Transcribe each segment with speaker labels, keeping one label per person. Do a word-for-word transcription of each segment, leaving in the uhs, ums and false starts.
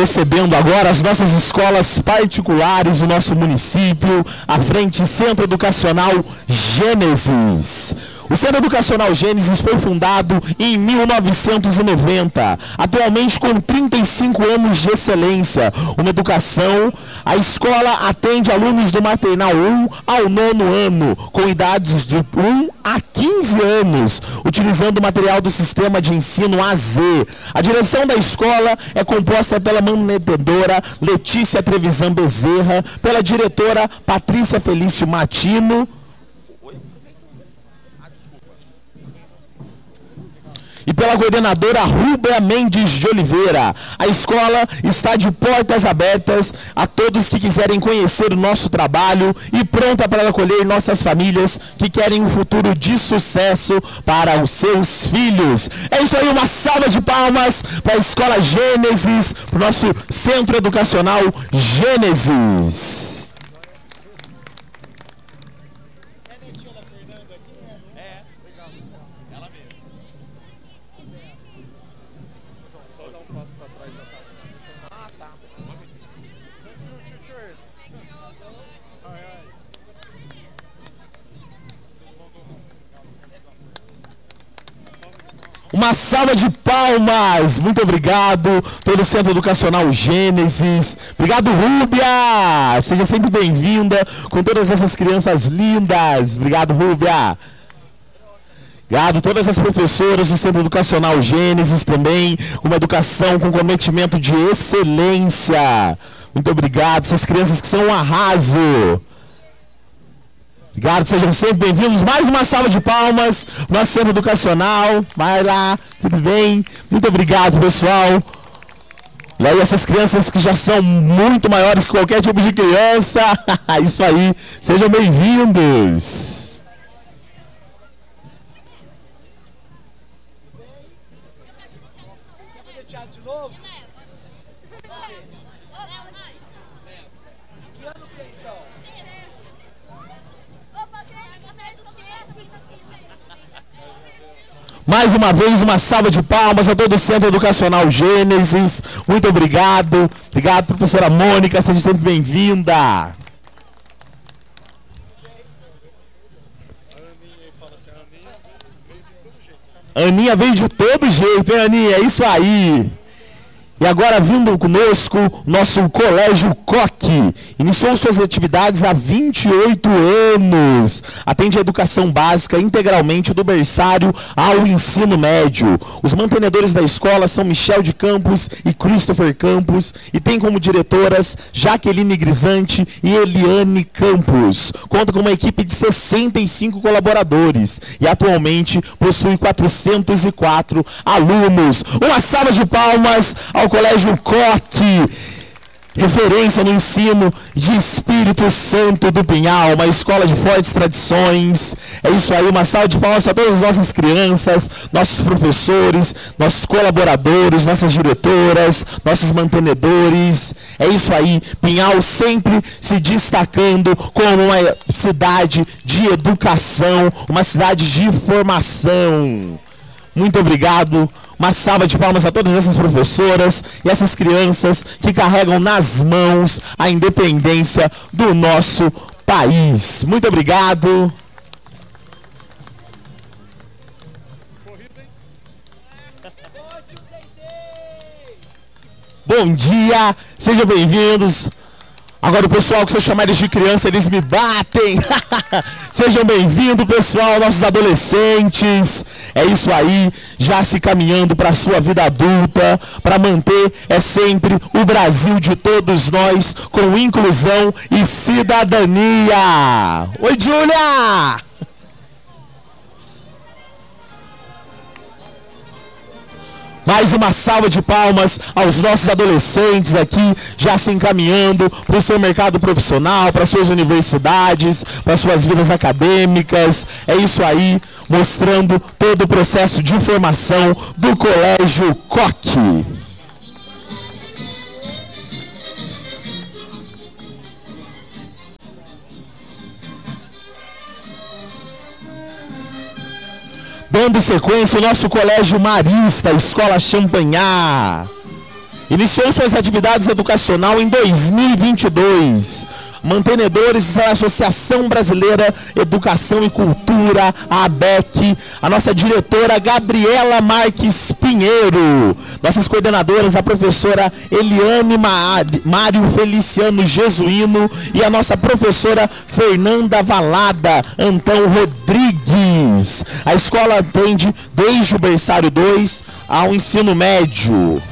Speaker 1: recebendo agora as nossas escolas particulares do nosso município, à frente Centro Educacional Gênesis. O Centro Educacional Gênesis foi fundado em mil novecentos e noventa, atualmente com trinta e cinco anos de excelência. Uma educação, a escola atende alunos do maternal um ao nono ano, com idades de um a quinze anos, utilizando o material do sistema de ensino A Z. A direção da escola é composta pela mantenedora Letícia Trevisan Bezerra, pela diretora Patrícia Felício Matino, e pela coordenadora Rúbia Mendes de Oliveira. A escola está de portas abertas a todos que quiserem conhecer o nosso trabalho e pronta para acolher nossas famílias que querem um futuro de sucesso para os seus filhos. É isso aí, uma salva de palmas para a Escola Gênesis, para o nosso Centro Educacional Gênesis. Uma salva de palmas, muito obrigado, todo o Centro Educacional Gênesis. Obrigado, Rúbia, seja sempre bem-vinda com todas essas crianças lindas. Obrigado, Rúbia. Obrigado, todas as professoras do Centro Educacional Gênesis também, uma educação com comprometimento de excelência. Muito obrigado, essas crianças que são um arraso. Obrigado, sejam sempre bem-vindos. Mais uma salva de palmas, nosso Centro Educacional. Vai lá, tudo bem? Muito obrigado, pessoal. E aí, essas crianças que já são muito maiores que qualquer tipo de criança. Isso aí, sejam bem-vindos. Mais uma vez, uma salva de palmas a todo o Centro Educacional Gênesis. Muito obrigado. Obrigado, professora Mônica. Seja sempre bem-vinda. Aninha veio de todo jeito, hein, Aninha? É isso aí. E agora, vindo conosco, nosso Colégio Coque. Iniciou suas atividades há vinte e oito anos. Atende a educação básica integralmente do berçário ao ensino médio. Os mantenedores da escola são Michel de Campos e Christopher Campos. E tem como diretoras Jaqueline Grisante e Eliane Campos. Conta com uma equipe de sessenta e cinco colaboradores. E atualmente possui quatrocentos e quatro alunos. Uma salva de palmas ao Colégio Coque, referência no ensino de Espírito Santo do Pinhal, uma escola de fortes tradições. É isso aí, uma salva de palmas para todas as nossas crianças, nossos professores, nossos colaboradores, nossas diretoras, nossos mantenedores. É isso aí, Pinhal sempre se destacando como uma cidade de educação, uma cidade de formação. Muito obrigado. Uma salva de palmas a todas essas professoras e essas crianças que carregam nas mãos a independência do nosso país. Muito obrigado. Bom dia, sejam bem-vindos. Agora o pessoal que se eu chamar eles de criança, eles me batem. Sejam bem-vindos, pessoal, nossos adolescentes. É isso aí, já se caminhando para a sua vida adulta, para manter é sempre o Brasil de todos nós, com inclusão e cidadania. Oi, Júlia! Mais uma salva de palmas aos nossos adolescentes aqui, já se encaminhando para o seu mercado profissional, para suas universidades, para suas vidas acadêmicas. É isso aí, mostrando todo o processo de formação do Colégio Coque. Dando sequência, o nosso Colégio Marista, Escola Champanhar. Iniciou suas atividades educacionais em dois mil e vinte e dois. Mantenedores da Associação Brasileira Educação e Cultura, a ABEC, a nossa diretora Gabriela Marques Pinheiro, nossas coordenadoras, a professora Eliane Mário Feliciano Jesuíno e a nossa professora Fernanda Valada Antão Rodrigues. A escola atende desde o berçário dois ao ensino médio.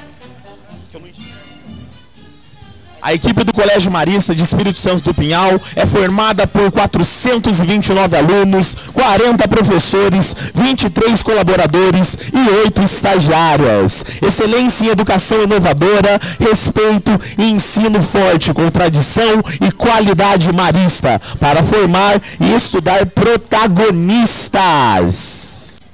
Speaker 1: A equipe do Colégio Marista de Espírito Santo do Pinhal é formada por quatrocentos e vinte e nove alunos, quarenta professores, vinte e três colaboradores e oito estagiárias. Excelência em educação inovadora, respeito e ensino forte com tradição e qualidade marista para formar e estudar protagonistas.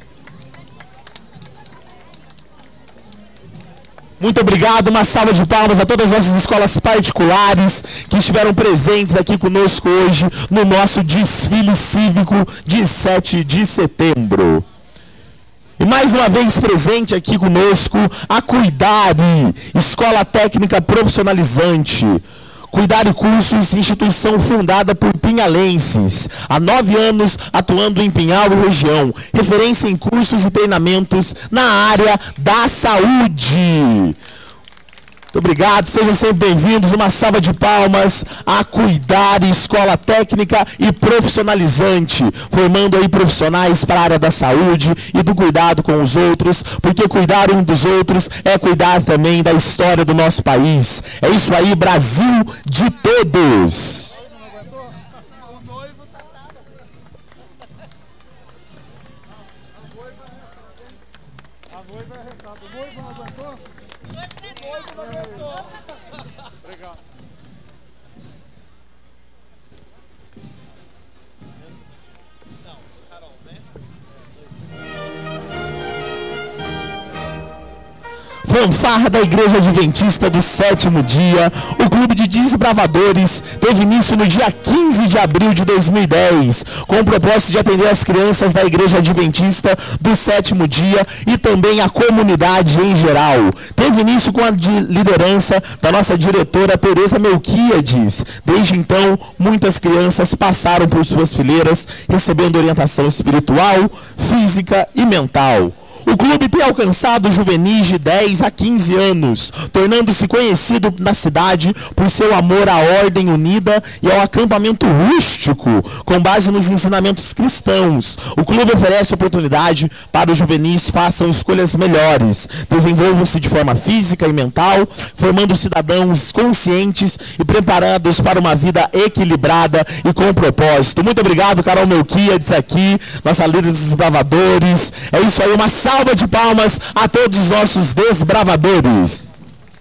Speaker 1: Muito obrigado, uma salva de palmas a todas as nossas escolas particulares que estiveram presentes aqui conosco hoje no nosso desfile cívico de sete de setembro. E mais uma vez presente aqui conosco a Cuidare, Escola Técnica Profissionalizante. Cuidare Cursos, instituição fundada por pinhalenses, há nove anos atuando em Pinhal e região, referência em cursos e treinamentos na área da saúde. Muito obrigado, sejam sempre bem-vindos, uma salva de palmas a Cuidare, Escola Técnica e Profissionalizante, formando aí profissionais para a área da saúde e do cuidado com os outros, porque cuidar um dos outros é cuidar também da história do nosso país. É isso aí, Brasil de todos! Fanfarra da Igreja Adventista do Sétimo Dia, o Clube de Desbravadores teve início no dia quinze de abril de dois mil e dez, com o propósito de atender as crianças da Igreja Adventista do Sétimo Dia e também a comunidade em geral. Teve início com a liderança da nossa diretora Tereza Melquíades. Desde então, muitas crianças passaram por suas fileiras, recebendo orientação espiritual, física e mental. O clube tem alcançado juvenis de dez a quinze anos, tornando-se conhecido na cidade por seu amor à ordem unida e ao acampamento rústico, com base nos ensinamentos cristãos. O clube oferece oportunidade para os juvenis façam escolhas melhores, desenvolvam-se de forma física e mental, formando cidadãos conscientes e preparados para uma vida equilibrada e com propósito. Muito obrigado, Carol Melquíades aqui, nossa líder dos desbravadores. É isso aí, uma salva de palmas a todos os nossos desbravadores.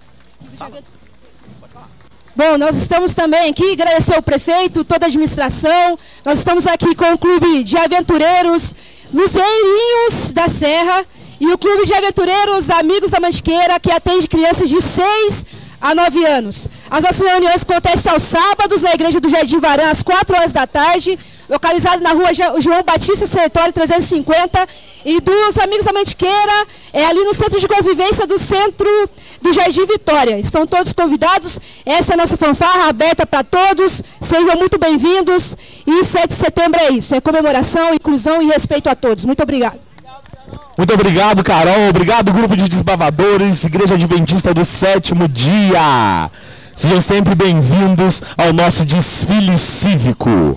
Speaker 2: Bom, nós estamos também aqui, agradecer ao prefeito, toda a administração. Nós estamos aqui com o Clube de Aventureiros Luzeirinhos da Serra e o Clube de Aventureiros Amigos da Mantiqueira, que atende crianças de seis a nove anos. As nossas reuniões acontecem aos sábados na Igreja do Jardim Varã, às quatro horas da tarde, localizado na rua João Batista Sertório trezentos e cinquenta, e dos Amigos da Mantiqueira, é ali no Centro de Convivência do Centro do Jardim Vitória. Estão todos convidados, essa é a nossa fanfarra aberta para todos, sejam muito bem-vindos, e sete de setembro é isso, é comemoração, inclusão e respeito a todos. Muito obrigado.
Speaker 1: Muito obrigado, Carol. Obrigado, Grupo de Desbravadores, Igreja Adventista do Sétimo Dia. Sejam sempre bem-vindos ao nosso desfile cívico.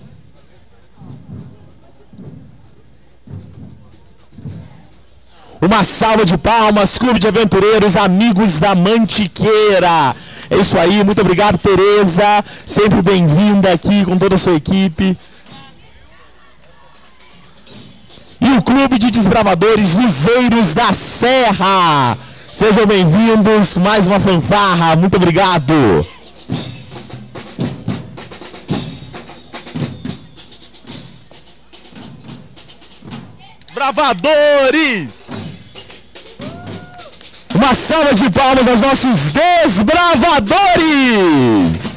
Speaker 1: Uma salva de palmas, Clube de Aventureiros Amigos da Mantiqueira. É isso aí, muito obrigado, Tereza. Sempre bem-vinda aqui com toda a sua equipe. E o Clube de Desbravadores Luzeiros da Serra. Sejam bem-vindos, mais uma fanfarra. Muito obrigado. Bravadores! Uma salva de palmas aos nossos desbravadores!